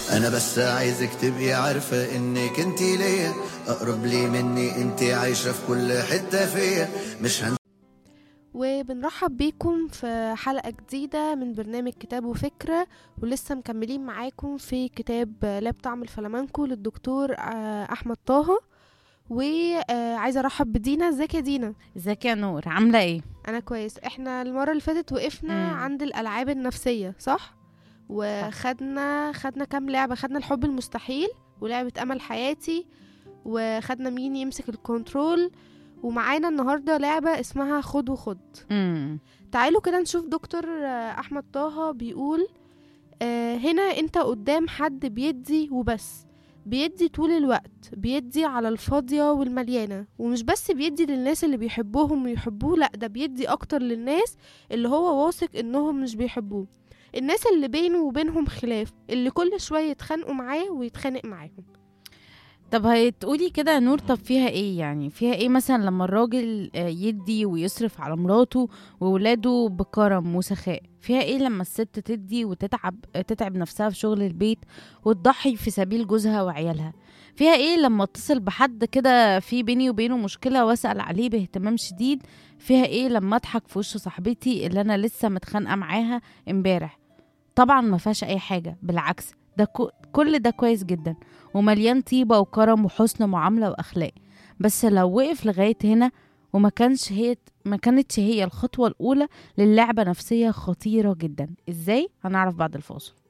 انا بس عايزك تبقي عارفة انك انتي ليا اقرب لي مني، انتي عايشة في كل حتة فيا. مش وبنرحب بيكم في حلقة جديدة من برنامج كتاب وفكرة، ولسه مكملين معاكم في كتاب لا بطعم الفلامنكو للدكتور أحمد طه. وعايزة أرحب بدينا. ازيك يا دينا؟ ازيك يا نور، عاملة ايه؟ أنا كويس. احنا المرة اللي فاتت وقفنا مم. عند الألعاب النفسية، صح؟ صح. خدنا كام لعبة. خدنا الحب المستحيل ولعبة أمل حياتي، وخدنا مين يمسك الكنترول، ومعانا النهاردة لعبة اسمها خد وخد. مم. تعالوا كده نشوف دكتور أحمد طه بيقول هنا انت قدام حد بيدي وبس، بيدي طول الوقت، بيدي على الفاضية والمليانة، ومش بس بيدي للناس اللي بيحبوهم ويحبوه، لأ ده بيدي أكتر للناس اللي هو واثق إنهم مش بيحبوه، الناس اللي بينه وبينهم خلاف، اللي كل شوية يتخانقوا معاه ويتخانق معاهم. طب هتقولي كده يا نور، طب فيها ايه؟ يعني فيها ايه مثلا لما الراجل يدي ويصرف على مراته وولاده بكرم وسخاء؟ فيها ايه لما الست تدي تتعب نفسها في شغل البيت وتضحي في سبيل جوزها وعيالها؟ فيها ايه لما اتصل بحد كده في بيني وبينه مشكلة واسأل عليه باهتمام شديد؟ فيها ايه لما اضحك في وش صاحبتي اللي انا لسه متخانقة معاها امبارح؟ طبعا ما فيهاش اي حاجة، بالعكس ده كل ده كويس جدا ومليان طيبة وكرم وحسن معاملة واخلاق. بس لو وقف لغاية هنا ما كانتش هي الخطوة الاولى للعبة نفسية خطيرة جدا. ازاي؟ هنعرف بعد الفاصل.